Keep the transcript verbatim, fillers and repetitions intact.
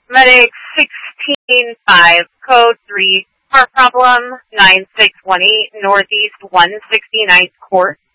Medic sixteen five, code three, car problem nine six one eight, Northeast one sixty-ninth Court.